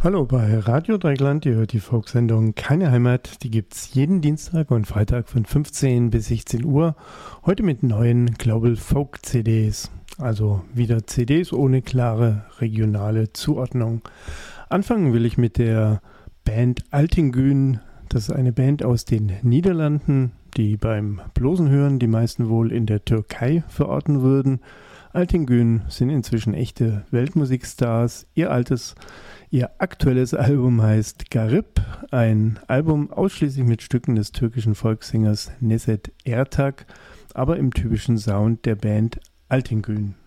Hallo bei Radio Dreieckland, ihr hört die Folksendung Keine Heimat. Die gibt's jeden Dienstag und Freitag von 15 bis 16 Uhr. Heute mit neuen Global Folk CDs. Also wieder CDs ohne klare regionale Zuordnung. Anfangen will ich mit der Band Altingün. Das ist eine Band aus den Niederlanden, die beim bloßen Hören die meisten wohl in der Türkei verorten würden. Altingün sind inzwischen echte Weltmusikstars. Ihr aktuelles Album heißt Garip, ein Album ausschließlich mit Stücken des türkischen Volkssängers Neşet Ertag, aber im typischen Sound der Band Altingün.